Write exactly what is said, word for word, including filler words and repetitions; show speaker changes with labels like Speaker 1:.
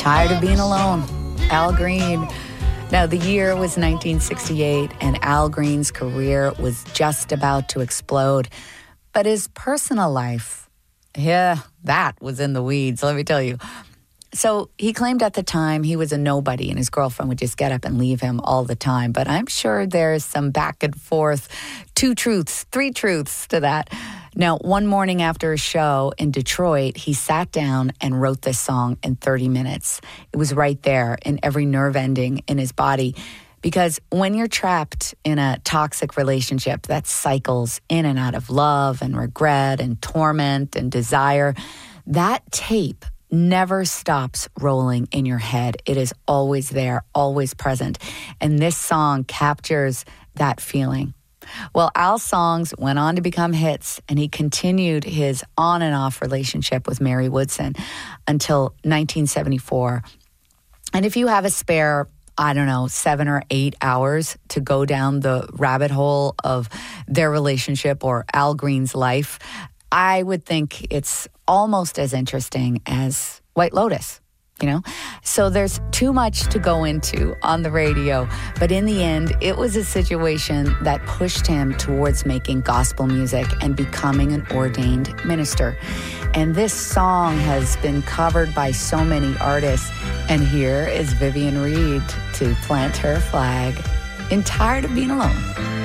Speaker 1: Tired of Being Alone, Al Green. Now, the year was nineteen sixty-eight, and Al Green's career was just about to explode. But his personal life, yeah, that was in the weeds, let me tell you. So he claimed at the time he was a nobody and his girlfriend would just get up and leave him all the time. But I'm sure there's some back and forth, two truths, three truths to that. Now, one morning after a show in Detroit, he sat down and wrote this song in thirty minutes. It was right there in every nerve ending in his body. Because when you're trapped in a toxic relationship that cycles in and out of love and regret and torment and desire, that tape never stops rolling in your head. It is always there, always present. And this song captures that feeling. Well, Al's songs went on to become hits, and he continued his on and off relationship with Mary Woodson until nineteen seventy-four. And if you have a spare, I don't know, seven or eight hours to go down the rabbit hole of their relationship or Al Green's life, I would think it's almost as interesting as White Lotus, you know? So there's too much to go into on the radio, but in the end, it was a situation that pushed him towards making gospel music and becoming an ordained minister. And this song has been covered by so many artists, and here is Vivian Reed to plant her flag in Tired of Being Alone.